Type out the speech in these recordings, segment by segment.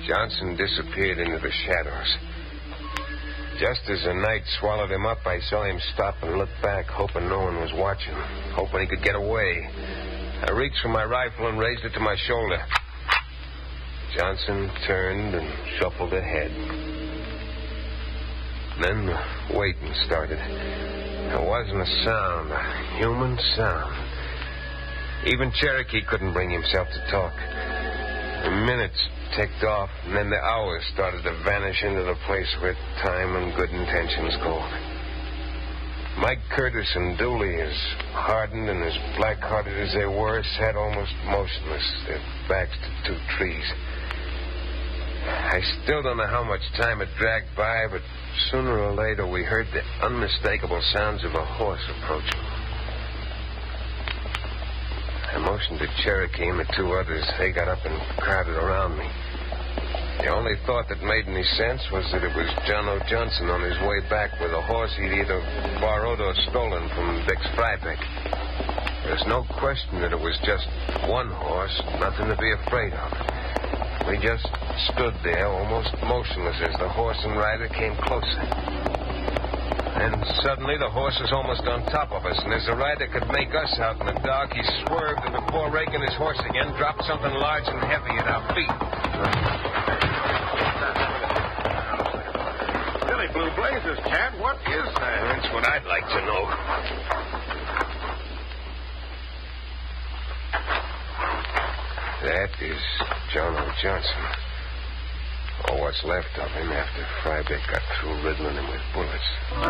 Johnson disappeared into the shadows. Just as the night swallowed him up, I saw him stop and look back, hoping no one was watching, hoping he could get away. I reached for my rifle and raised it to my shoulder. Johnson turned and shuffled ahead. Then the waiting started. There wasn't a sound, a human sound. Even Cherokee couldn't bring himself to talk. The minutes ticked off, and then the hours started to vanish into the place where time and good intentions go. Mike Curtis and Dooley, as hardened and as black-hearted as they were, sat almost motionless, their backs to two trees. I still don't know how much time had dragged by, but sooner or later we heard the unmistakable sounds of a horse approaching. I motioned to Cherokee and the two others. They got up and crowded around me. The only thought that made any sense was that it was John O. Johnson on his way back with a horse he'd either borrowed or stolen from Vic's Frybeck. There's no question that it was just one horse, nothing to be afraid of. We just stood there, almost motionless, as the horse and rider came closer. And suddenly the horse was almost on top of us, and as the rider could make us out in the dark, he swerved, and before raking his horse again, dropped something large and heavy at our feet. Billy Blue Blazes, Chad, what is that? That's what I'd like to know. That is John O. Johnson. Or what's left of him after Frybeck got through riddling him with bullets.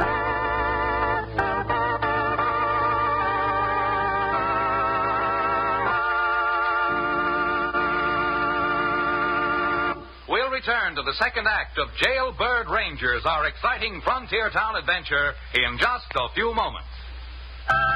We'll return to the second act of Jailbird Rangers, our exciting frontier town adventure, in just a few moments.